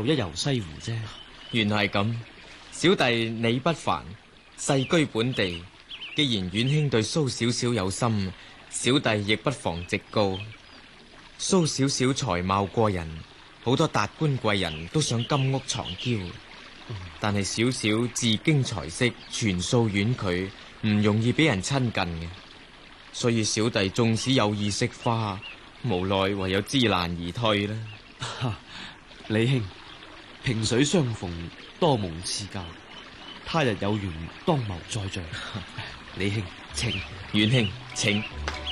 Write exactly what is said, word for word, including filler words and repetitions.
一遊西湖啫。 原來係咁，小弟你不凡，世居本地，既然遠兄對蘇小小有心，小弟亦不妨直告。蘇小小才貌過人，好多達官貴人都想金屋藏嬌，但係小小自經才識，全數婉拒，唔容易俾人親近嘅。所以小弟縱使有意惜花，無奈唯有知難而退啦。 李兄，萍水相逢多蒙賜教，他日有緣當謀再聚。李兄，請。 遠兄，請。